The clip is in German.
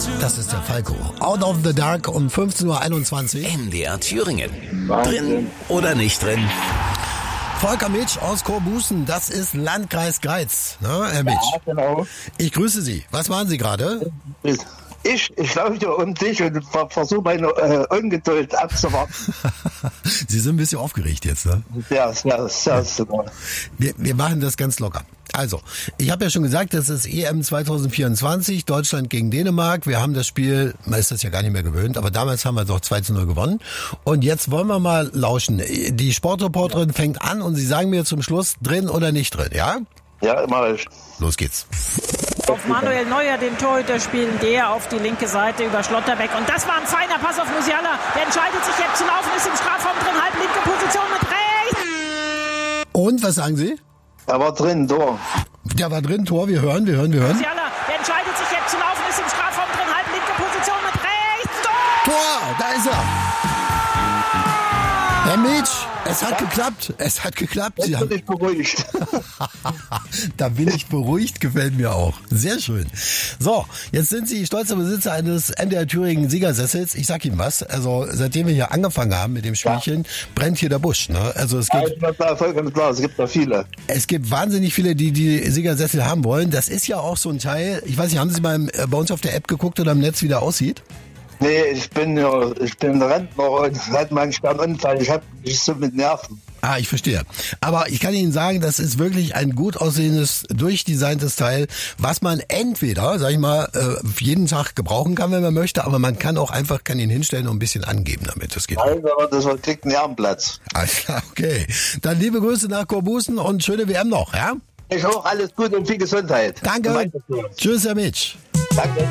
Das ist der Falco. Out of the Dark um 15.21 Uhr. MDR Thüringen. Drin oder nicht drin? Volker Mitsch aus Korbusen, das ist Landkreis Greiz. Ne, Herr Mitsch? Ja, genau. Ich grüße Sie. Was machen Sie gerade? Ich laufe um dich und versuche meine Ungeduld abzuwarten. Sie sind ein bisschen aufgeregt jetzt, ne? Ja, sogar. Wir machen das ganz locker. Also, ich habe ja schon gesagt, das ist EM 2024, Deutschland gegen Dänemark. Wir haben das Spiel, man ist das ja gar nicht mehr gewöhnt, aber damals haben wir doch 2:0 gewonnen. Und jetzt wollen wir mal lauschen. Die Sportreporterin fängt an und Sie sagen mir zum Schluss, drin oder nicht drin, ja? Ja, mach ich. Los geht's. Auf Manuel Neuer, den Torhüter, spielen der auf die linke Seite über Schlotterbeck. Und das war ein feiner Pass auf Musiala. Der entscheidet sich jetzt zu laufen, ist im Strafraum drin, halb linke Position mit rechts. Und, was sagen Sie? Er war drin, Tor. Der war drin, Tor, wir hören. Musiala, der entscheidet sich jetzt zu laufen, ist im Strafraum drin, halb linke Position mit rechts. Tor, da ist er. Herr Mitsch, es hat geklappt. Es hat geklappt. Jetzt bin ich beruhigt. Da bin ich beruhigt, gefällt mir auch. Sehr schön. So, jetzt sind Sie stolzer Besitzer eines MDR Thüringen Siegersessels. Ich sag Ihnen was, also seitdem wir hier angefangen haben mit dem Spielchen, brennt hier der Busch. Ne? Also es gibt, Vollkommen klar, es gibt da viele. Es gibt wahnsinnig viele, die die Siegersessel haben wollen. Das ist ja auch so ein Teil, ich weiß nicht, haben Sie mal bei uns auf der App geguckt oder im Netz, wie der aussieht? Nee, ich bin Rentner und hatte manchmal einen Unfall. Ich habe mich so mit Nerven. Ah, ich verstehe. Aber ich kann Ihnen sagen, das ist wirklich ein gut aussehendes, durchdesigntes Teil, was man entweder, sag ich mal, jeden Tag gebrauchen kann, wenn man möchte, aber man kann auch einfach, kann ihn hinstellen und ein bisschen angeben damit. Das geht. Also, das kriegt einen Ehrenplatz. Alles klar, okay. Dann liebe Grüße nach Korbusen und schöne WM noch, ja? Ich auch alles Gute und viel Gesundheit. Danke. Tschüss, Herr Mitsch. Danke.